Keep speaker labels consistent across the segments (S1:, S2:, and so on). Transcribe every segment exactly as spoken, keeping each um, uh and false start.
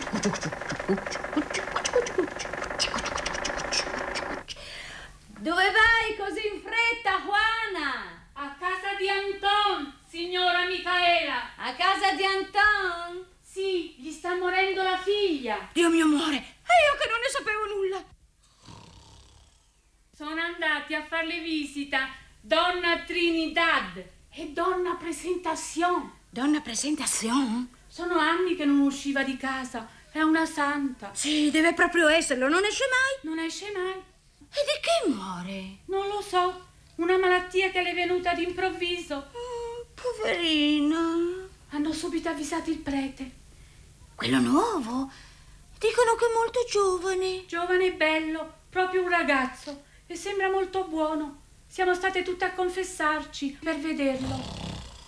S1: Dove vai così in fretta, Juana?
S2: A casa di Anton, signora Micaela.
S1: A casa di Anton?
S2: Sì, gli sta morendo la figlia.
S1: Dio mio amore, e io che non ne sapevo nulla.
S2: Sono andati a farle visita Donna Trinidad e Donna Presentación.
S1: Donna Presentación?
S2: Sono anni che non usciva di casa. È una santa.
S1: Sì, deve proprio esserlo, non esce mai.
S2: Non esce mai.
S1: E di che muore?
S2: Non lo so. Una malattia che le è venuta d'improvviso.
S1: Mm, poverina.
S2: Hanno subito avvisato il prete.
S1: Quello nuovo? Dicono che è molto giovane.
S2: Giovane e bello, proprio un ragazzo. E sembra molto buono. Siamo state tutte a confessarci per vederlo.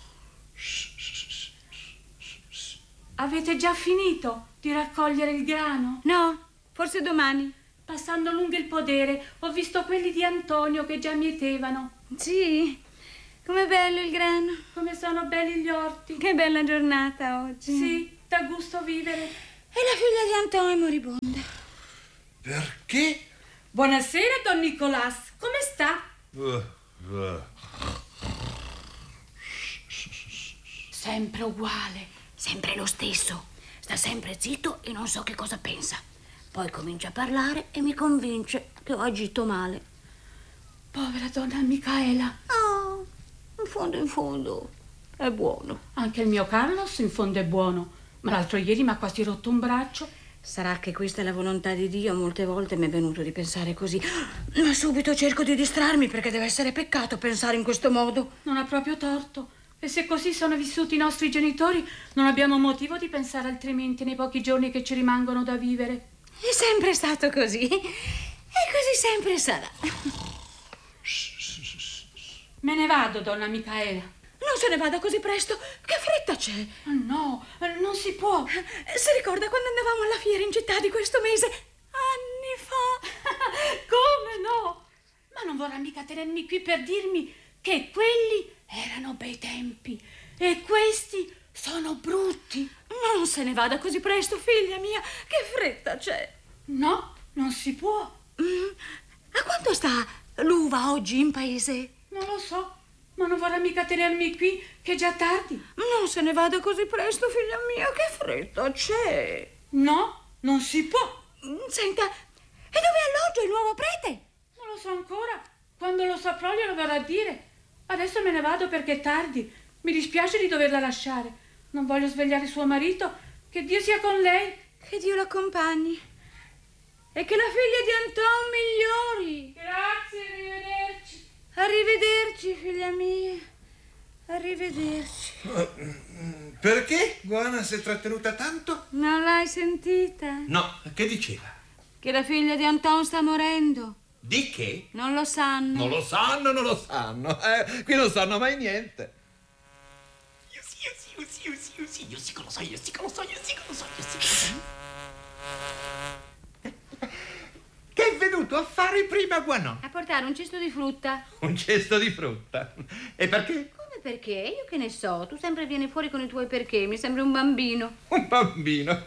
S2: Avete già finito di raccogliere il grano?
S1: No, forse domani.
S2: Passando lungo il podere ho visto quelli di Antonio che già mietevano.
S1: Sì, com'è bello il grano.
S2: Come sono belli gli orti.
S1: Che bella giornata oggi.
S2: Sì, dà gusto vivere.
S1: E la figlia di Antonio è moribonda.
S3: Perché?
S2: Buonasera, Don Nicolas. Come sta?
S3: Uh, uh.
S2: Sempre uguale.
S1: Sempre lo stesso. Sta sempre zitto e non so che cosa pensa. Poi comincia a parlare e mi convince che ho agito male.
S2: Povera donna Micaela.
S1: Oh, in fondo in fondo è buono.
S2: Anche il mio Carlos in fondo è buono. Ma l'altro ieri mi ha quasi rotto un braccio.
S1: Sarà che questa è la volontà di Dio. Molte volte mi è venuto di pensare così. Ma subito cerco di distrarmi perché deve essere peccato pensare in questo modo.
S2: Non ha proprio torto. E se così sono vissuti i nostri genitori, non abbiamo motivo di pensare altrimenti nei pochi giorni che ci rimangono da vivere.
S1: È sempre stato così. E così sempre sarà.
S2: Me ne vado, donna Micaela.
S1: Non se ne vada così presto. Che fretta c'è?
S2: No, non si può.
S1: Si ricorda quando andavamo alla fiera in città di questo mese? Anni fa.
S2: Come no? Ma non vorrà mica tenermi qui per dirmi che quelli erano bei tempi e questi sono brutti.
S1: Non se ne vada così presto, figlia mia. Che fretta c'è?
S2: No, non si può.
S1: Mm. A quanto sta l'uva oggi in paese?
S2: Non lo so, ma non vorrà mica tenermi qui, che è già tardi.
S1: Non se ne vada così presto, figlia mia. Che fretta c'è?
S2: No, non si può.
S1: Senta, e dove alloggio il nuovo prete?
S2: Non lo so ancora. Quando lo saprò glielo verrò a dire. Adesso me ne vado perché è tardi. Mi dispiace di doverla lasciare. Non voglio svegliare suo marito. Che Dio sia con lei.
S1: Che Dio l'accompagni. E che la figlia di Anton migliori.
S2: Grazie, arrivederci.
S1: Arrivederci, figlia mia. Arrivederci.
S3: Uh, perché Guana si è trattenuta tanto?
S1: Non l'hai sentita?
S3: No, che diceva?
S1: Che la figlia di Anton sta morendo.
S3: Di che?
S1: Non lo sanno.
S3: Non lo sanno, non lo sanno. Eh, qui non sanno mai niente.
S4: Io sì, io sì, io sì, io sì, io sì, io sì che lo so, io sì che lo so, io sì che lo so, io sì che lo so.
S3: Che è venuto a fare prima Guanò?
S1: A portare un cesto di frutta.
S3: Un cesto di frutta. E perché?
S1: Come perché? Io che ne so. Tu sempre vieni fuori con i tuoi perché. Mi sembri un bambino.
S3: Un bambino.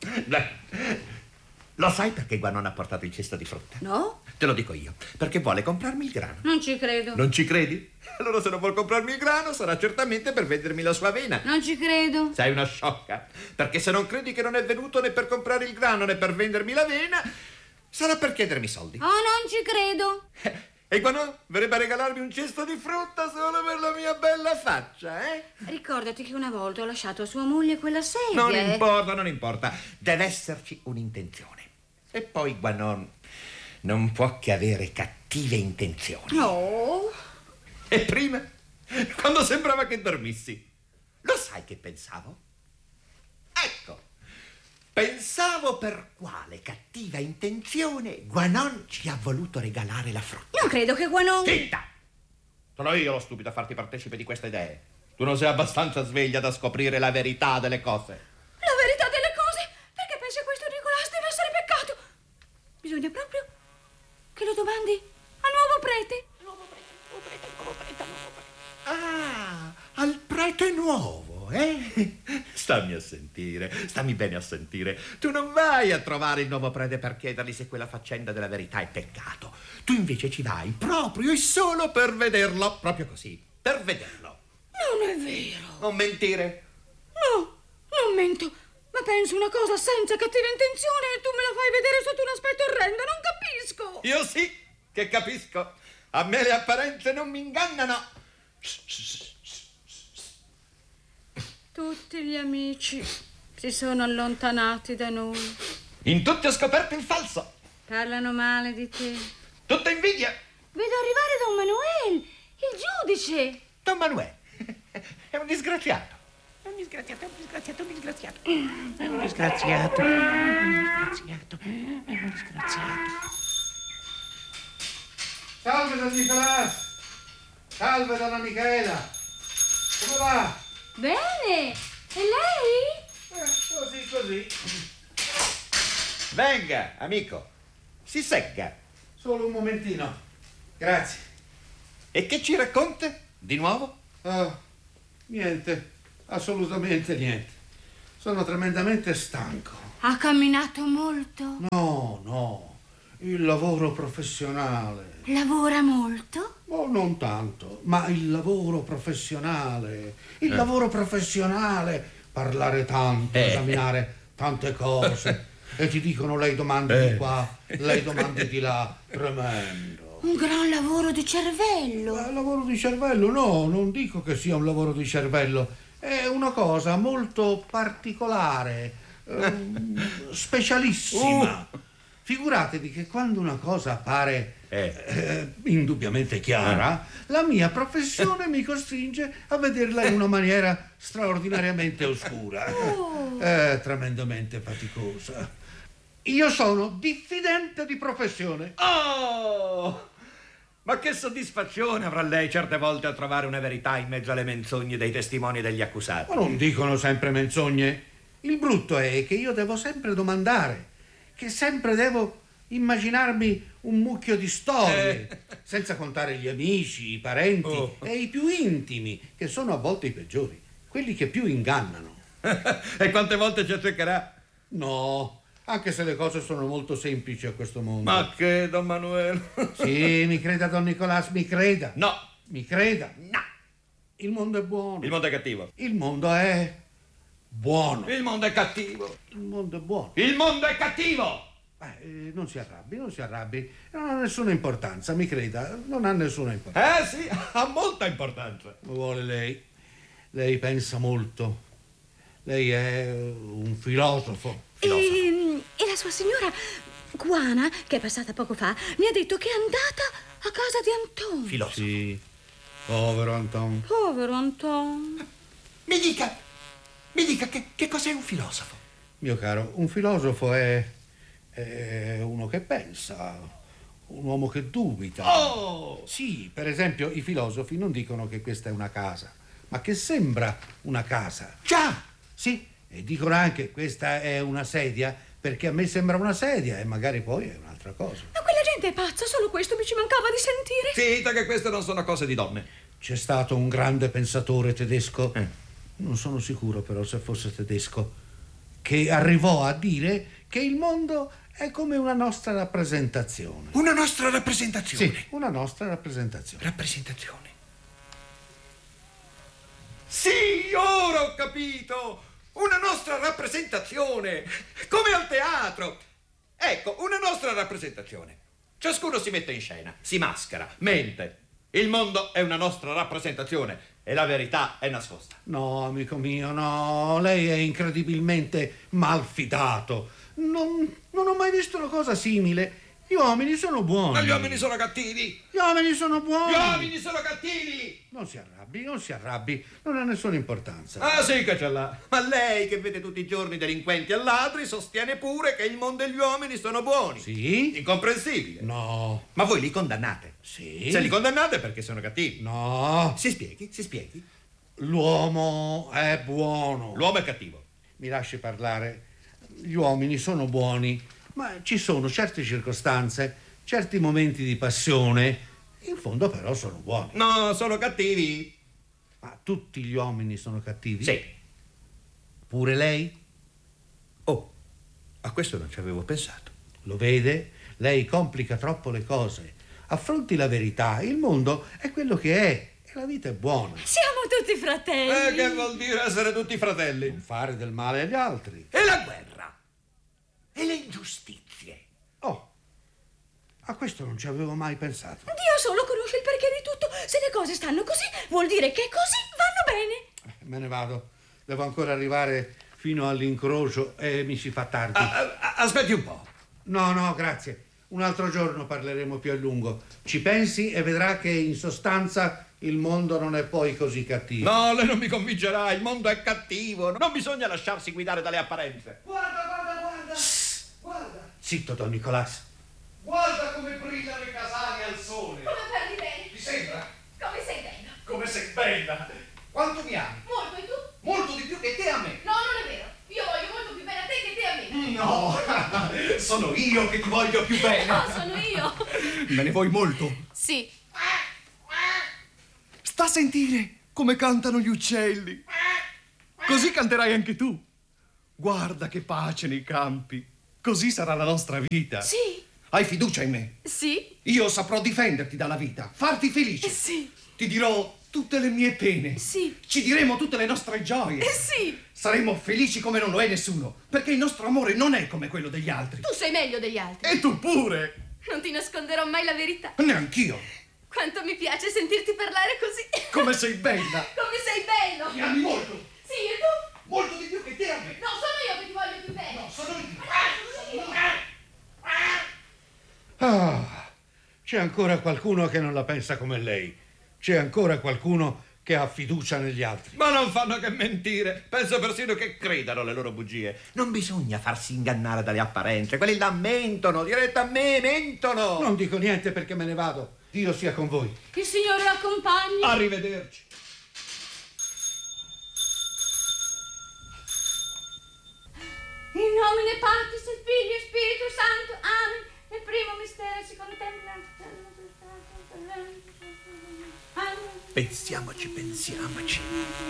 S3: Lo sai perché Guanò ha portato il cesto di frutta?
S1: No?
S3: Te lo dico io. Perché vuole comprarmi il grano.
S1: Non ci credo.
S3: Non ci credi? Allora se non vuol comprarmi il grano sarà certamente per vendermi la sua avena.
S1: Non ci credo.
S3: Sei una sciocca. Perché se non credi che non è venuto né per comprare il grano né per vendermi l'avena, sarà per chiedermi soldi.
S1: Oh, non ci credo.
S3: E Guanò verrebbe a regalarmi un cesto di frutta solo per la mia bella faccia, eh?
S1: Ricordati che una volta ho lasciato a sua moglie quella sedia.
S3: Non
S1: eh.
S3: importa, non importa. Deve esserci un'intenzione. E poi Guanò non può che avere cattive intenzioni.
S1: No.
S3: E prima, quando sembrava che dormissi, lo sai che pensavo? Ecco, pensavo per quale cattiva intenzione Guanò ci ha voluto regalare la frutta.
S1: Non credo che Guanò...
S3: Zitta! Sono io lo stupido a farti partecipe di queste idee. Tu non sei abbastanza sveglia da scoprire la verità delle cose.
S1: La verità delle cose? Perché pensi a questo Nicolas deve essere peccato? Bisogna proprio che lo domandi al nuovo prete.
S4: Nuovo prete, nuovo prete, nuovo prete, nuovo prete.
S3: Ah, al prete nuovo, eh? Stammi a sentire, stammi bene a sentire. Tu non vai a trovare il nuovo prete per chiedergli se quella faccenda della verità è peccato. Tu invece ci vai proprio e solo per vederlo, proprio così, per vederlo.
S1: Non è vero.
S3: Non mentire.
S1: No, non mento. Ma penso una cosa senza cattiva intenzione e tu me la fai vedere sotto un aspetto orrendo. Non capisco.
S3: Io sì che capisco. A me le apparenze non mi ingannano.
S1: Tutti gli amici si sono allontanati da noi.
S3: In tutti ho scoperto il falso.
S1: Parlano male di te.
S3: Tutta invidia.
S1: Vedo arrivare Don Manuel, il giudice.
S3: Don Manuel è un disgraziato.
S4: È un disgraziato, è un disgraziato, è un disgraziato. È un disgraziato, è un disgraziato, è un disgraziato.
S5: Salve, Don Nicolas. Salve, Donna Michela. Come va?
S1: Bene. E lei?
S5: Eh, così, così.
S3: Venga, amico. Si secca.
S5: Solo un momentino. Grazie.
S3: E che ci racconta di nuovo?
S5: Oh, niente. Assolutamente niente. Sono tremendamente stanco.
S1: Ha camminato molto?
S5: No, no. Il lavoro professionale.
S1: Lavora molto?
S5: Oh, non tanto, ma il lavoro professionale. Il eh. lavoro professionale. Parlare tanto,
S3: eh.
S5: esaminare tante cose. E ti dicono lei domandi eh. di qua, lei domandi di là. Tremendo.
S1: Un gran lavoro di cervello.
S5: Eh, lavoro di cervello? No, non dico che sia un lavoro di cervello. È una cosa molto particolare, ehm, specialissima. Uh. Figuratevi che quando una cosa appare eh. Eh, indubbiamente chiara, la mia professione mi costringe a vederla in una maniera straordinariamente oscura. Oh. È tremendamente faticosa. Io sono diffidente di professione.
S3: Oh! Ma che soddisfazione avrà lei certe volte a trovare una verità in mezzo alle menzogne dei testimoni e degli accusati.
S5: Ma non dicono sempre menzogne. Il brutto è che io devo sempre domandare, che sempre devo immaginarmi un mucchio di storie, eh. senza contare gli amici, i parenti oh. e i più intimi, che sono a volte i peggiori, quelli che più ingannano.
S3: E quante volte ci azzeccherà?
S5: No, anche se le cose sono molto semplici a questo mondo.
S3: Ma che, Don Manuel?
S5: Sì, mi creda, Don Nicolas, mi creda.
S3: No.
S5: Mi creda.
S3: No.
S5: Il mondo è buono.
S3: Il mondo è cattivo.
S5: Il mondo è buono.
S3: Il mondo è cattivo.
S5: Il mondo è buono.
S3: Il mondo è cattivo.
S5: Eh, non si arrabbi, non si arrabbi. Non ha nessuna importanza, mi creda. Non ha nessuna importanza.
S3: Eh sì, ha molta importanza.
S5: Lo vuole lei. Lei pensa molto. Lei è un filosofo.
S3: filosofo.
S1: E, e la sua signora Juana, che è passata poco fa, mi ha detto che è andata a casa di Anton.
S3: Filosofo.
S5: Sì. Povero Anton.
S1: Povero Anton.
S3: Mi dica, mi dica che, che cos'è un filosofo?
S5: Mio caro, un filosofo è, è uno che pensa, un uomo che dubita.
S3: Oh!
S5: Sì, per esempio i filosofi non dicono che questa è una casa, ma che sembra una casa.
S3: Già!
S5: Sì, e dicono anche questa è una sedia perché a me sembra una sedia e magari poi è un'altra cosa.
S1: Ma quella gente è pazza, solo questo mi ci mancava di sentire.
S3: Zitta, che queste non sono cose di donne.
S5: C'è stato un grande pensatore tedesco,
S3: eh.
S5: non sono sicuro però se fosse tedesco, che arrivò a dire che il mondo è come una nostra rappresentazione.
S3: Una nostra rappresentazione?
S5: Sì, una nostra rappresentazione.
S3: Rappresentazione? Sì, ora ho capito! Una nostra rappresentazione, come al teatro. Ecco, una nostra rappresentazione. Ciascuno si mette in scena, si maschera, mente. Il mondo è una nostra rappresentazione e la verità è nascosta.
S5: No, amico mio, no. Lei è incredibilmente malfidato. Non, non ho mai visto una cosa simile. Gli uomini sono buoni.
S3: Ma gli uomini sono cattivi.
S5: Gli uomini sono buoni.
S3: Gli uomini sono cattivi.
S5: Non si arrabbi, non si arrabbi. Non ha nessuna importanza.
S3: Ah, sì che ce l'ha. Ma lei, che vede tutti i giorni delinquenti e ladri, sostiene pure che il mondo e gli uomini sono buoni.
S5: Sì?
S3: Incomprensibile.
S5: No.
S3: Ma voi li condannate?
S5: Sì.
S3: Se li condannate è perché sono cattivi.
S5: No.
S3: Si spieghi, si spieghi.
S5: L'uomo è buono.
S3: L'uomo è cattivo.
S5: Mi lasci parlare. Gli uomini sono buoni. Ma ci sono certe circostanze, certi momenti di passione, in fondo però sono buoni.
S3: No, sono cattivi.
S5: Ma tutti gli uomini sono cattivi?
S3: Sì.
S5: Pure lei?
S3: Oh, a questo non ci avevo pensato.
S5: Lo vede? Lei complica troppo le cose. Affronti la verità. Il mondo è quello che è e la vita è buona.
S1: Siamo tutti fratelli.
S3: Eh, che vuol dire essere tutti fratelli?
S5: Non fare del male agli altri.
S3: E la guerra? E le ingiustizie?
S5: Oh, a questo non ci avevo mai pensato.
S1: Dio solo conosce il perché di tutto. Se le cose stanno così, vuol dire che così vanno bene.
S5: Me ne vado. Devo ancora arrivare fino all'incrocio e mi si fa tardi.
S3: Ah, ah, aspetti un po'.
S5: No, no, grazie. Un altro giorno parleremo più a lungo. Ci pensi e vedrà che in sostanza il mondo non è poi così cattivo.
S3: No, lei non mi convincerà. Il mondo è cattivo. Non bisogna lasciarsi guidare dalle apparenze.
S5: Guarda, guarda, guarda. Shh, guarda. Zitto, Don Nicolas.
S6: Guarda come brillano i casali al sole.
S7: Come parli bene?
S6: Ti sembra?
S7: Come sei bello?
S6: Come sei bella. Quanto mi ami?
S7: Molto, e tu?
S6: Molto di più che te a me.
S7: No, non è vero. Io voglio molto più bene a te che te a me.
S6: No, sono io che ti voglio più bene.
S7: No, sono io.
S3: Me ne vuoi molto?
S7: Sì.
S6: Sta a sentire come cantano gli uccelli. Così canterai anche tu. Guarda che pace nei campi. Così sarà la nostra vita.
S7: Sì.
S6: Hai fiducia in me?
S7: Sì.
S6: Io saprò difenderti dalla vita, farti felice.
S7: Sì.
S6: Ti dirò tutte le mie pene.
S7: Sì.
S6: Ci diremo tutte le nostre gioie.
S7: Sì.
S6: Saremo felici come non lo è nessuno, perché il nostro amore non è come quello degli altri.
S7: Tu sei meglio degli altri.
S6: E tu pure.
S7: Non ti nasconderò mai la verità.
S6: Neanch'io.
S7: Quanto mi piace sentirti parlare così.
S6: Come sei bella.
S7: Come sei bello.
S6: Mi ami molto.
S7: Sì, e tu?
S6: Molto di più che te a me.
S7: No, sono io che ti voglio più bene.
S6: No, sono io.
S5: Ah, c'è ancora qualcuno che non la pensa come lei. C'è ancora qualcuno che ha fiducia negli altri.
S3: Ma non fanno che mentire. Penso persino che credano alle loro bugie. Non bisogna farsi ingannare dalle apparenze. Quelli là mentono, diretta a me, mentono.
S5: Non dico niente perché me ne vado. Dio sia con voi.
S2: Il Signore l'accompagni.
S3: Arrivederci.
S2: In nomine Patris et Filii e Spiritu Santo. Amen. Nel primo mistero si contempla.
S3: Pensiamoci, pensiamoci.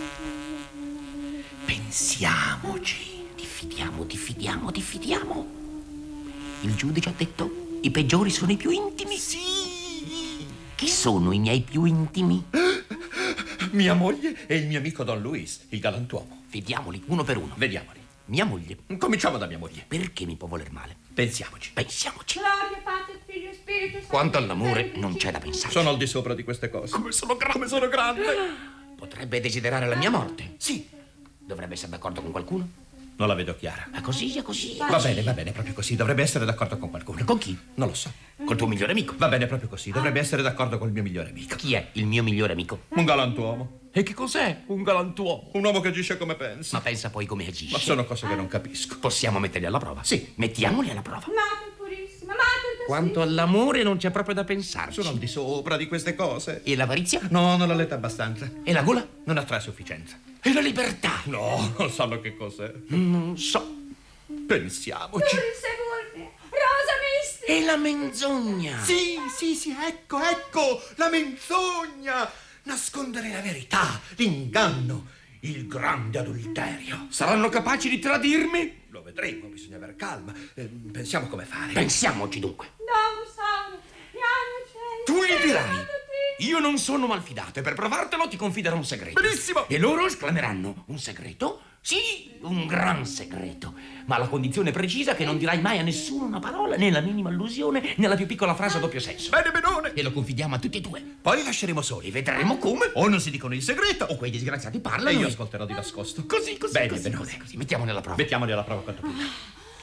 S3: Pensiamoci.
S4: Diffidiamo, diffidiamo, diffidiamo. Il giudice ha detto: i peggiori sono i più intimi.
S3: Sì.
S4: Chi sono i miei più intimi?
S3: Mia moglie e il mio amico Don Luis, il galantuomo.
S4: Vediamoli uno per uno.
S3: Vediamoli.
S4: Mia moglie.
S3: Cominciamo da mia moglie.
S4: Perché mi può voler male?
S3: Pensiamoci.
S4: Pensiamoci.
S2: Gloria Patri et Filio e Spiritu Santo.
S4: Quanto all'amore non c'è da pensare.
S3: Sono al di sopra di queste cose. Come sono grande, come sono grande.
S4: Potrebbe desiderare la mia morte.
S3: Sì.
S4: Dovrebbe essere d'accordo con qualcuno.
S3: Non la vedo chiara.
S4: Ma così è così.
S3: Va bene, va bene, proprio così. Dovrebbe essere d'accordo con qualcuno.
S4: Con chi?
S3: Non lo so.
S4: Col tuo migliore amico.
S3: Va bene, proprio così. Dovrebbe essere d'accordo col mio migliore amico.
S4: Chi è il mio migliore amico?
S3: Un galantuomo.
S4: E che cos'è un galantuomo?
S3: Un uomo che agisce come pensa.
S4: Ma pensa poi come agisce.
S3: Ma sono cose che non capisco.
S4: Possiamo metterli alla prova?
S3: Sì.
S4: Mettiamoli alla prova.
S2: Mater purissima, Mater
S4: Quanto all'amore non c'è proprio da pensarci.
S3: Sono al di sopra di queste cose.
S4: E l'avarizia?
S3: No, non l'ho letta abbastanza.
S4: E la gola?
S3: Non attrae a sufficienza.
S4: E la libertà?
S3: No, non sanno che cos'è.
S4: Non so.
S3: Pensiamoci.
S2: Sepolcre, rosa mistica.
S4: E la menzogna?
S3: Sì, sì, sì, ecco, ecco, la menzogna. Nascondere la verità, l'inganno, il grande adulterio.
S4: Saranno capaci di tradirmi?
S3: Lo vedremo, bisogna aver calma. Eh, pensiamo come fare.
S4: Pensiamoci dunque.
S2: Domus Sauro, Ianno
S4: Tu
S2: Cielo.
S4: gli dirai: io non sono malfidato e per provartelo ti confiderò un segreto.
S3: Benissimo.
S4: E loro esclameranno: un segreto? Sì, un gran segreto. Ma alla condizione precisa che non dirai mai a nessuno una parola, né la minima allusione, né la più piccola frase a doppio senso.
S3: Bene, benone.
S4: E lo confidiamo a tutti e due.
S3: Poi li lasceremo soli.
S4: E vedremo come.
S3: O non si dicono il segreto,
S4: O quei disgraziati
S3: e
S4: parlano.
S3: io
S4: e-
S3: ascolterò di nascosto.
S4: Così, così,
S3: Bene,
S4: così,
S3: benone.
S4: così, così. Mettiamoli alla prova.
S3: Mettiamoli alla prova quanto prima.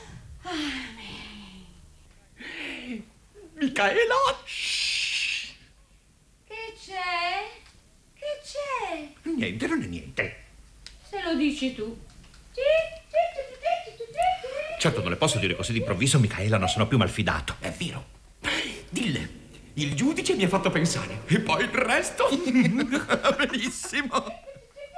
S4: Micaela!
S2: Che c'è? Che c'è?
S3: Niente, non è niente.
S2: Se lo dici tu.
S3: Certo, non le posso dire così d'improvviso, Micaela, non sono più malfidato.
S4: È vero. Dille, il giudice mi ha fatto pensare. E poi il resto?
S3: Benissimo.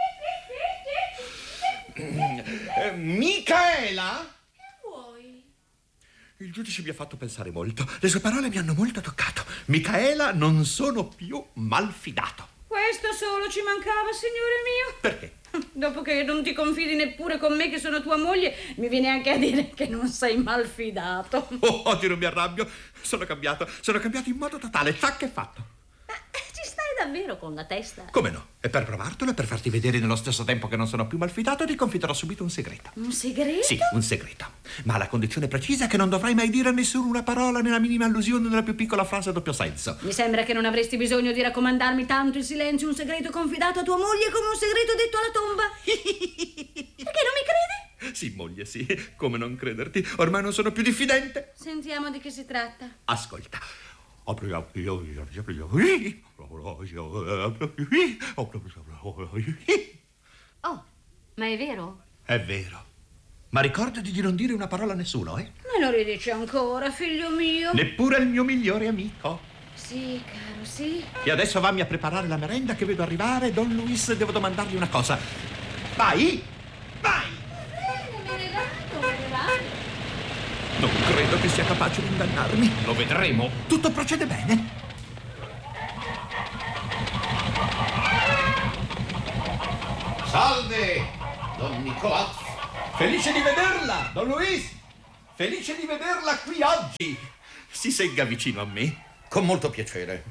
S3: Eh, Micaela?
S2: Che vuoi?
S3: Il giudice mi ha fatto pensare molto. Le sue parole mi hanno molto toccato. Micaela, non sono più malfidato.
S2: Questo
S1: Questo solo ci mancava, signore mio.
S3: Perché?
S1: Dopo che non ti confidi neppure con me che sono tua moglie, mi viene anche a dire che non sei malfidato.
S3: Oh, oggi non mi arrabbio. Sono cambiato, sono cambiato in modo totale. Tac, è fatto.
S1: Ma ci stai davvero con la testa?
S3: Come no? E per provartelo e per farti vedere nello stesso tempo che non sono più malfidato, ti confiderò subito un segreto.
S1: Un segreto?
S3: Sì, un segreto. Ma la condizione precisa è che non dovrai mai dire a nessuno una parola, né la minima allusione, nella più piccola frase a doppio senso.
S1: Mi sembra che non avresti bisogno di raccomandarmi tanto il silenzio, un segreto confidato a tua moglie come un segreto detto alla tomba. Perché non mi credi?
S3: Sì, moglie, sì. Come non crederti? Ormai non sono più diffidente.
S1: Sentiamo di che si tratta.
S3: Ascolta.
S1: Oh, ma è vero?
S3: È vero. Ma ricordati di non dire una parola a nessuno, eh?
S1: Me lo ridici ancora, figlio mio?
S3: Neppure al mio migliore amico.
S1: Sì, caro, sì.
S3: E adesso vammi a preparare la merenda che vedo arrivare. Don Luis, devo domandargli una cosa. Vai! Vai!
S1: Bene, me ne vado, me ne vado.
S3: Non credo che sia capace di ingannarmi.
S4: Lo vedremo.
S3: Tutto procede bene.
S5: Salve, Don Nicolò.
S3: Felice di vederla, Don Luis. Felice di vederla qui oggi. Si segga vicino a me.
S5: Con molto piacere.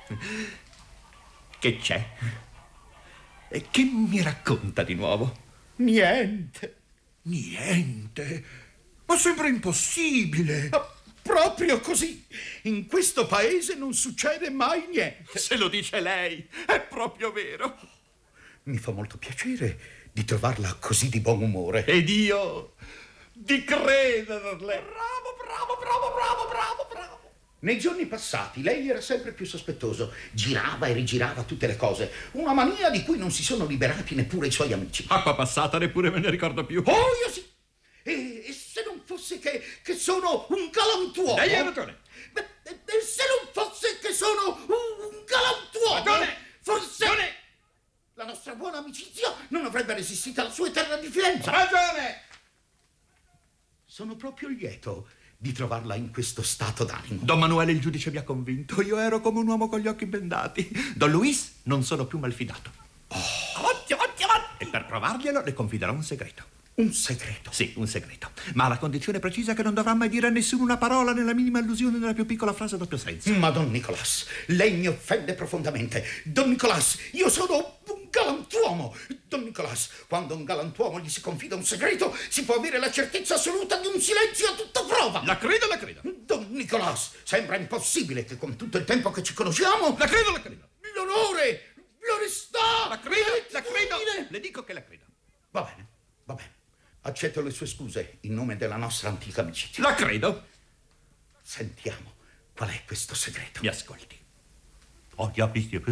S3: Che c'è? E che mi racconta di nuovo?
S5: Niente.
S3: Niente. Ma sembra impossibile.
S5: Ma proprio così. In questo paese non succede mai niente.
S3: Se lo dice lei, è proprio vero.
S5: Mi fa molto piacere di trovarla così di buon umore.
S3: Ed io di crederle. Bravo, bravo, bravo, bravo, bravo, bravo.
S5: Nei giorni passati lei era sempre più sospettoso. Girava e rigirava tutte le cose. Una mania di cui non si sono liberati neppure i suoi amici.
S3: Acqua passata, neppure me ne ricordo più.
S5: Oh, io sì. E, e se non fosse che, che sono un galantuomo.
S3: Lei ha ragione.
S5: Beh, e, e se non fosse che sono un, un galantuomo.
S3: Ragione.
S5: Forse
S3: Ragione.
S5: la nostra buona amicizia non avrebbe resistito alla sua eterna diffidenza.
S3: Ragione.
S5: Sono proprio lieto di trovarla in questo stato d'animo.
S3: Don Manuele il giudice mi ha convinto. Io ero come un uomo con gli occhi bendati. Don Luis non sono più malfidato. Oh. Avanti, avanti, avanti. E per provarglielo le confiderò un segreto.
S5: Un segreto?
S3: Sì, un segreto. Ma la condizione precisa è che non dovrà mai dire a nessuno una parola, nella minima allusione, nella più piccola frase a doppio senso.
S5: Ma Don Nicolas, lei mi offende profondamente. Don Nicolas, io sono un galantuomo. Don Nicolas, quando un galantuomo gli si confida un segreto, si può avere la certezza assoluta di un silenzio a tutta prova.
S3: La credo, la credo.
S5: Don Nicolas, sembra impossibile che con tutto il tempo che ci conosciamo...
S3: La credo, la credo.
S5: L'onore, l'onestà...
S3: La credo, la credo. Le dico che la credo.
S5: Va bene, va bene. Accetto le sue scuse in nome della nostra antica amicizia.
S3: La credo.
S5: Sentiamo, qual è questo segreto?
S3: Mi ascolti. Oh,
S5: Oh!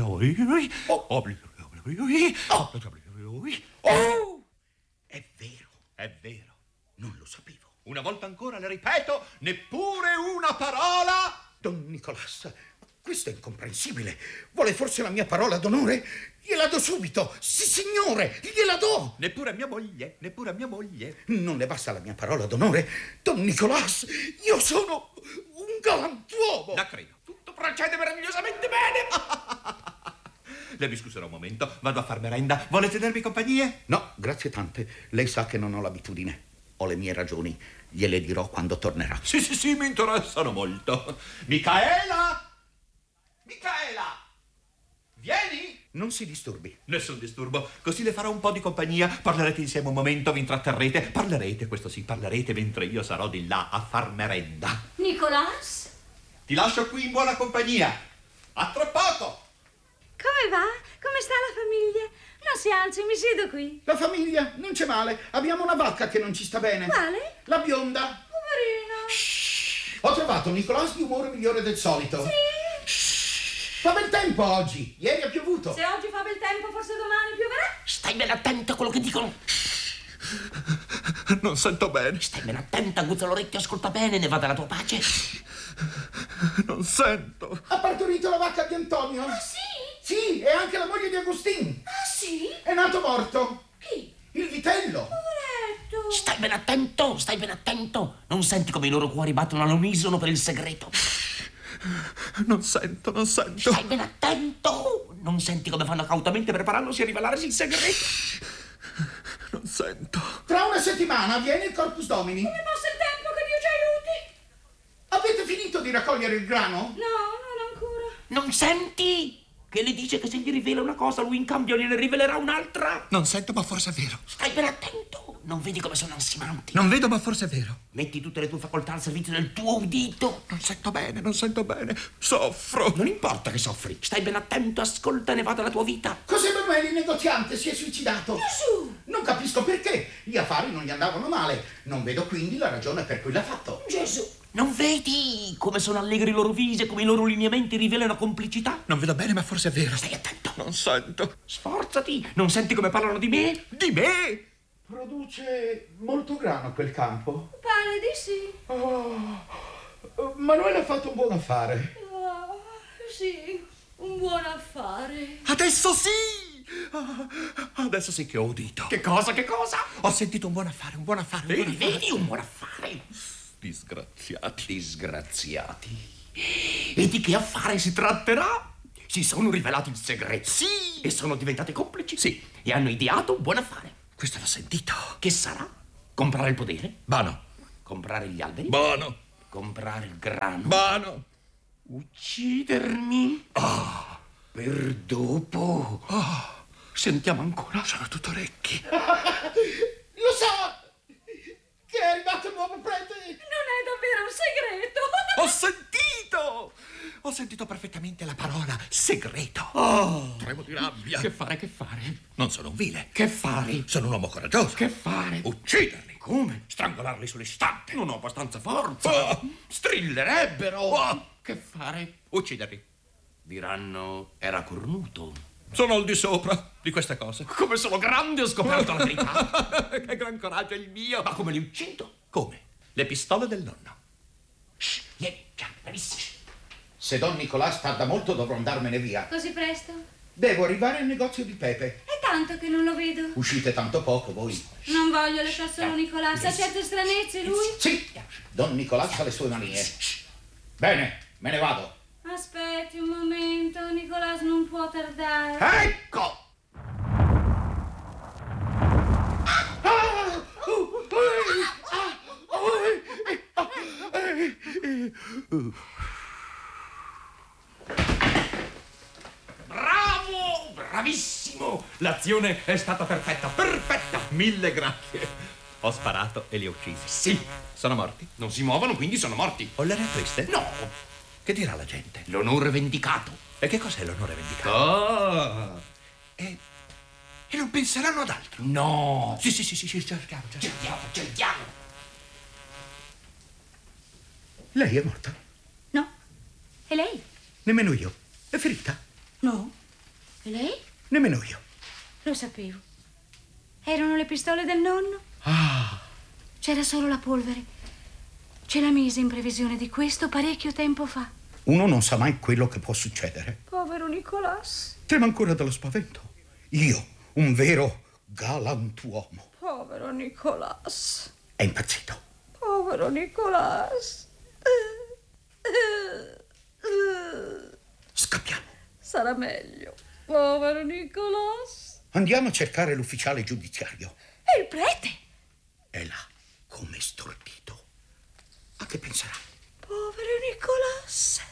S5: Oh! È vero.
S3: È vero.
S5: Non lo sapevo.
S3: Una volta ancora le ripeto, neppure una parola.
S5: Don Nicolas, questo è incomprensibile. Vuole forse la mia parola d'onore? Gliela do subito. Sì, signore, gliela do.
S3: Neppure a mia moglie, neppure a mia moglie.
S5: Non le basta la mia parola d'onore? Don Nicolas, io sono un galantuomo.
S3: La credo. Tutto procede meravigliosamente bene. Le mi scuserò un momento, vado a far merenda. Vuole tenermi compagnia?
S5: No, grazie tante. Lei sa che non ho l'abitudine. Ho le mie ragioni. Gliele dirò quando tornerà.
S3: Sì, sì, sì, mi interessano molto. Micaela! Micaela! Vieni!
S5: Non si disturbi.
S3: Nessun disturbo. Così le farò un po' di compagnia. Parlerete insieme un momento, vi intratterrete. Parlerete, questo sì, parlerete mentre io sarò di là a far merenda.
S1: Nicolas?
S3: Ti lascio qui in buona compagnia. A tra poco!
S1: Come va? Come sta la famiglia? Non si alzi, mi siedo qui.
S5: La famiglia, non c'è male. Abbiamo una vacca che non ci sta bene.
S1: Quale?
S5: La bionda.
S1: Poverino.
S5: Shhh. Ho trovato Nicolas di umore migliore del solito.
S1: Sì.
S5: Shhh. Fa bel tempo oggi. Ieri ha piovuto.
S1: Se oggi fa bel tempo, forse domani pioverà.
S4: Stai ben attento a quello che dicono.
S3: Non sento bene.
S4: Stai ben attento, aguzza l'orecchio, ascolta bene, ne va della tua pace.
S3: Non sento.
S5: Ha partorito la vacca di Antonio.
S1: Ah, sì?
S5: Sì, e anche la moglie di Agustin.
S1: Ah, sì?
S5: È nato morto.
S1: Chi?
S5: Il vitello.
S1: Poveretto.
S4: Stai ben attento, stai ben attento. Non senti come i loro cuori battono all'unisono per il segreto.
S3: Non sento, non sento.
S4: Stai ben attento. Non senti come fanno cautamente preparandosi a rivelarsi il segreto?
S6: Non sento.
S5: Tra una settimana avviene il Corpus Domini.
S2: Come passa il tempo, che Dio ci aiuti?
S5: Avete finito di raccogliere il grano?
S2: No, non ancora.
S4: Non senti? Che le dice che se gli rivela una cosa, lui in cambio gliene rivelerà un'altra?
S6: Non sento, ma forse è vero.
S4: Stai ben attento. Non vedi come sono ansimanti?
S6: Non vedo, ma forse è vero.
S4: Metti tutte le tue facoltà al servizio del tuo udito.
S6: Non sento bene, non sento bene. Soffro.
S4: Non importa che soffri. Stai ben attento, ascolta e ne va della tua vita.
S5: José Manuel, il negoziante, si è suicidato.
S2: Gesù!
S5: Non capisco perché. Gli affari non gli andavano male. Non vedo quindi la ragione per cui l'ha fatto.
S2: Gesù!
S4: Non vedi come sono allegri i loro visi e come i loro lineamenti rivelano complicità?
S6: Non vedo bene, ma forse è vero.
S4: Stai attento.
S6: Non sento.
S4: Sforzati. Non senti come parlano di me?
S6: Di me?
S5: Produce molto grano quel campo.
S2: Pare di sì.
S5: Oh, Manuele ha fatto un buon affare.
S2: Oh, sì, un buon affare.
S6: Adesso sì! Ah, adesso sì che ho udito.
S4: Che cosa, che cosa?
S6: Ho sentito un buon affare, un buon affare, un buon
S4: Vedi,
S6: affare.
S4: vedi, un buon affare.
S6: Disgraziati.
S4: Disgraziati. E di che affare si tratterà? Si sono rivelati il segreto.
S6: Sì!
S4: E sono diventati complici.
S6: Sì.
S4: E hanno ideato un buon affare.
S6: Questo l'ho sentito.
S4: Che sarà? Comprare il potere?
S6: Buono.
S4: Comprare gli alberi?
S6: Buono.
S4: Comprare il grano?
S6: Buono.
S4: Uccidermi? Ah, per dopo.
S6: Oh,
S4: Sentiamo ancora.
S6: sono tutto orecchi.
S5: Lo sa che è arrivato il nuovo prete.
S2: Non è davvero un segreto.
S6: Ho sentito! Ho sentito perfettamente la parola segreto. Oh, tremo di rabbia.
S4: Che fare, che fare?
S6: Non sono un vile.
S4: Che fare?
S6: Sono un uomo coraggioso.
S4: Che fare?
S6: Ucciderli.
S4: Come?
S6: Strangolarli sull'istante.
S4: Non ho abbastanza forza.
S6: Oh.
S4: Strillerebbero.
S6: Oh.
S4: Che fare?
S6: Ucciderli.
S4: Diranno, era cornuto.
S6: Sono al di sopra di queste cose.
S4: Come sono grande, ho scoperto la verità.
S6: Che gran coraggio è il mio.
S4: Ma come li uccido?
S6: Come? Le pistole del nonno.
S4: Shh, vieni, già, benissimo.
S5: Se Don Nicolà tarda molto dovrò andarmene via.
S2: Così presto?
S5: Devo arrivare al negozio di Pepe.
S2: È tanto che non lo vedo.
S5: Uscite tanto poco voi.
S2: Non voglio le fa solo Nicolà. Sa certe stranezze lui?
S5: Sì, Don Nicolà ha le sue manie. Bene, me ne vado.
S2: Aspetti un momento, Nicolà non può tardare.
S5: Ecco!
S4: Bravo, bravissimo. L'azione è stata perfetta, perfetta.
S6: Mille grazie. Ho sparato e li ho uccisi.
S4: Sì,
S6: Sono morti?
S4: non si muovono, quindi sono morti.
S6: Ho l'aria triste?
S4: No,
S6: Che dirà la gente?
S4: l'onore vendicato.
S6: E che cos'è l'onore vendicato?
S4: Ah,
S6: E, e non penseranno ad altro?
S4: no.
S6: Sì, sì, sì, sì, sì, cerchiamo, cerchiamo.
S4: Cerchiamo, cerchiamo.
S5: Lei è morta?
S1: No. E lei?
S5: Nemmeno io. È ferita?
S1: No. E lei?
S5: Nemmeno io.
S1: Lo sapevo. Erano le pistole del nonno?
S5: Ah,
S1: C'era solo la polvere. Ce la mise in previsione di questo parecchio tempo fa.
S5: uno non sa mai quello che può succedere.
S1: Povero Nicolas.
S5: Trema ancora dallo spavento. Io, un vero galantuomo.
S1: Povero Nicolas.
S5: È impazzito.
S1: Povero Nicolas.
S5: Scappiamo.
S1: Sarà meglio. Povero Nicolas.
S5: Andiamo a cercare l'ufficiale giudiziario.
S1: E il prete?
S5: È là, come stordito. A che penserà?
S1: Povero Nicolas.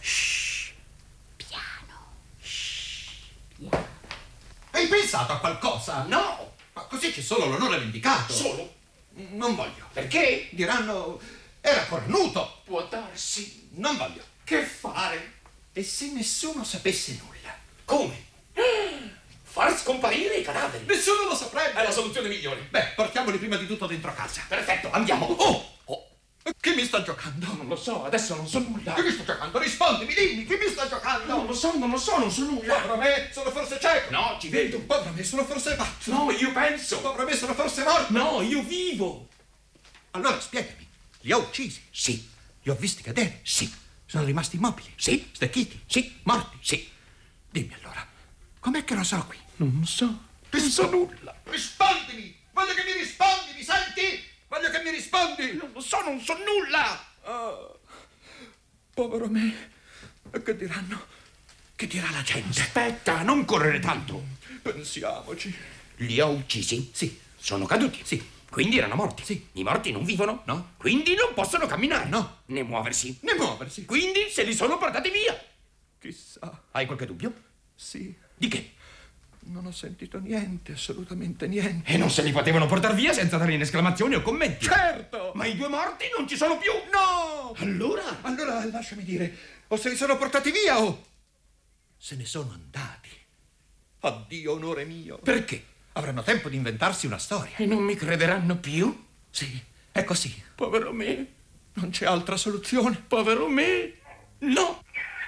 S6: Hai pensato a qualcosa?
S4: No,
S6: Ma così c'è solo l'onore vendicato.
S4: solo.
S6: Non voglio.
S4: Perché?
S6: Diranno, era cornuto.
S4: Può darsi.
S6: Non voglio.
S4: Che fare?
S6: E se nessuno sapesse nulla?
S4: Come? Far scomparire i cadaveri.
S6: Nessuno lo saprebbe.
S4: È la soluzione migliore.
S6: Beh, portiamoli prima di tutto dentro casa.
S4: Perfetto, andiamo.
S6: Oh! Oh! Chi mi sta giocando?
S4: Non lo so, adesso non so nulla.
S6: Chi mi sta giocando? Rispondimi, dimmi, chi mi sta giocando?
S4: Non lo so, non lo so, non so nulla.
S6: Povero me, sono forse cieco.
S4: No, ci vedo.
S6: Povero me, sono forse matto.
S4: No, io penso.
S6: Povero me, sono forse morto.
S4: No, io vivo.
S6: Allora spiegami, li ho uccisi?
S4: Sì,
S6: Li ho visti cadere?
S4: sì,
S6: Sono rimasti immobili?
S4: sì,
S6: Stecchiti?
S4: sì,
S6: Morti?
S4: sì.
S6: Dimmi allora, com'è che lo so qui?
S4: Non lo so. Non so nulla.
S6: Rispondimi! Voglio che mi rispondi, mi senti? Voglio che mi rispondi!
S4: Non lo so, non so nulla.
S6: Ah, povero me, che diranno?
S3: Che dirà la gente?
S4: Aspetta, non correre tanto.
S3: Pensiamoci.
S4: Li ho uccisi?
S3: Sì.
S4: Sono caduti?
S3: Sì.
S4: Quindi erano morti?
S3: Sì.
S4: I morti non vivono?
S3: No.
S4: Quindi non possono camminare?
S3: No.
S4: Né muoversi?
S3: Né muoversi.
S4: Quindi se li sono portati via?
S3: Chissà.
S4: Hai qualche dubbio?
S3: Sì.
S4: Di che?
S3: Non ho sentito niente, assolutamente niente.
S4: E non se li potevano portar via senza dare in esclamazioni o commenti?
S3: Certo!
S4: Ma i due morti non ci sono più!
S3: No!
S4: Allora?
S3: Allora lasciami dire, o se li sono portati via o se ne sono andati. Addio, onore mio.
S4: Perché?
S3: Avranno tempo di inventarsi una storia.
S4: E non mi crederanno più?
S3: Sì, è così.
S4: Povero me.
S3: Non c'è altra soluzione.
S4: Povero me. No.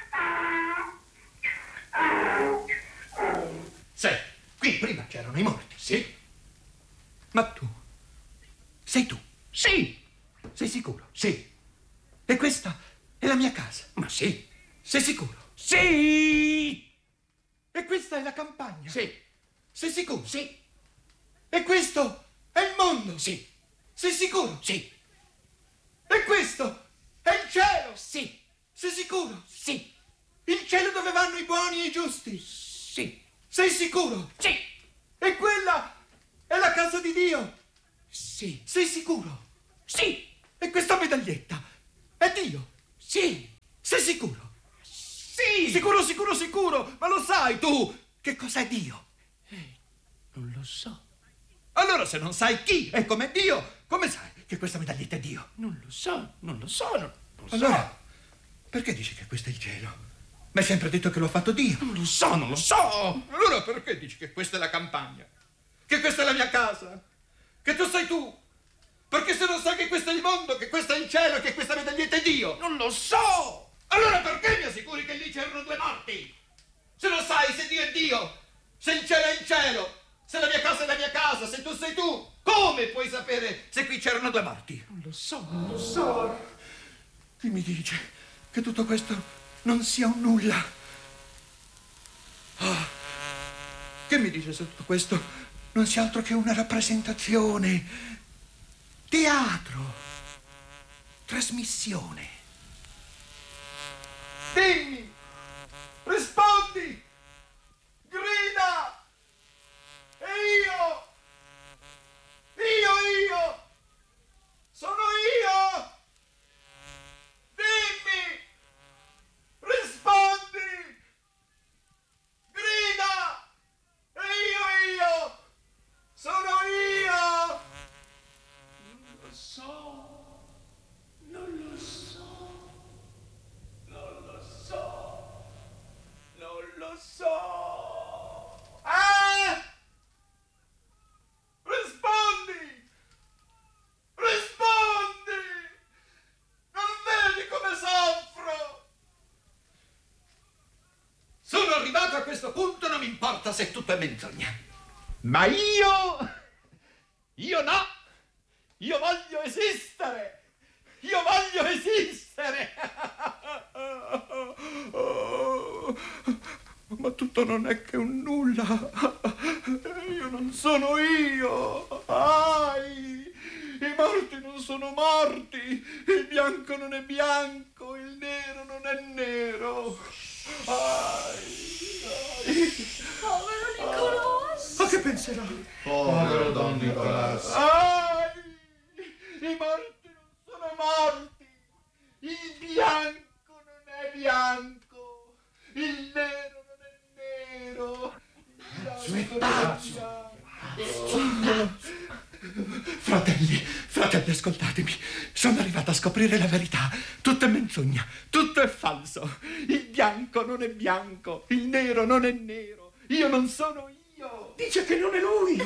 S3: Sai, qui prima c'erano i morti.
S4: Sì.
S3: Ma tu? Sei tu?
S4: Sì.
S3: Sei sicuro?
S4: Sì.
S3: E questa è la mia casa?
S4: Ma sì.
S3: Sei sicuro?
S4: Sì.
S3: E questa è la campagna?
S4: Sì.
S3: Sei sicuro?
S4: Sì.
S3: E questo è il mondo?
S4: Sì.
S3: Sei sicuro?
S4: Sì.
S3: E questo è il cielo?
S4: Sì.
S3: Sei sicuro?
S4: Sì.
S3: Il cielo dove vanno i buoni e i giusti?
S4: Sì.
S3: Sei sicuro?
S4: Sì.
S3: E quella è la casa di Dio?
S4: Sì.
S3: Sei sicuro?
S4: Sì.
S3: E questa medaglietta è Dio?
S4: Sì.
S3: Sei sicuro?
S4: Sì.
S3: Sicuro, sicuro, sicuro. Ma lo sai tu che cos'è Dio?
S4: Eh, non lo so.
S3: Allora se non sai chi è come Dio, come sai che questa medaglietta è Dio?
S4: Non lo so, non lo so, non lo so.
S3: Allora, perché dici che questo è il cielo? Mi hai sempre detto che lo ha fatto Dio.
S4: Non lo so, non lo so.
S3: Allora perché dici che questa è la campagna? Che questa è la mia casa? Che tu sei tu? Perché se non sai che questo è il mondo, che questo è il cielo e che questa medaglietta è Dio?
S4: Non lo so.
S3: Allora perché mi assicuri che lì c'erano due morti? Se non sai se Dio è Dio, se il cielo è il cielo, se la mia casa è la mia casa, se tu sei tu, come puoi sapere se qui c'erano due morti?
S4: Non lo so, non lo so.
S3: Chi mi dice che tutto questo non sia un nulla? Oh, che mi dice se tutto questo non sia altro che una rappresentazione, teatro, trasmissione? Dimmi, rispondi, grida, e io, io, io, sono io, dimmi, rispondi, grida, e io, io, sono io.
S4: Non lo so, non lo so, non lo so, non lo so.
S3: Eh? Rispondi! Rispondi! Non vedi come soffro? Sono arrivato a questo punto, non mi importa se tutto è menzogna. Ma io... Io no! Io voglio esistere! Io voglio esistere! Oh, ma tutto non è che un nulla. Io non sono io. Ai! I morti non sono morti. Il bianco non è bianco. Il nero non è nero. Ai! Ai!
S7: Povero Nicolas!
S3: Ma che penserà?
S5: Povero Don Nicolas.
S3: Ai! I morti non sono morti. Il bianco non è bianco. Il nero non è nero. Il bianco non è bianco. Fratelli, fratelli, ascoltatemi. Sono arrivata a scoprire la verità. Tutto è menzogna, tutto è falso. Il bianco non è bianco, il nero non è nero. Io non sono io. Dice che non è lui.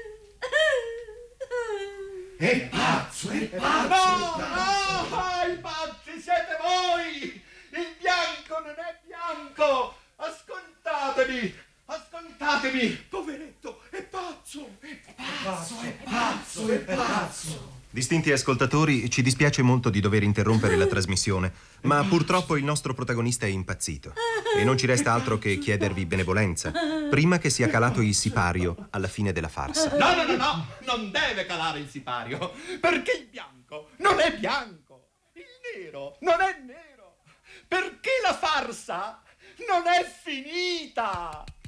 S3: È pazzo, è pazzo. No, no, i pazzi siete voi. Il bianco non è bianco. Ascoltatemi, ascoltatemi. Poveretto, è pazzo. È pazzo, è pazzo, è pazzo.
S8: Distinti ascoltatori, ci dispiace molto di dover interrompere la trasmissione, ma purtroppo il nostro protagonista è impazzito e non ci resta altro che chiedervi benevolenza prima che sia calato il sipario alla fine della farsa.
S3: No, no, no, no, non deve calare il sipario, perché il bianco non è bianco, il nero non è nero, perché la farsa non è finita!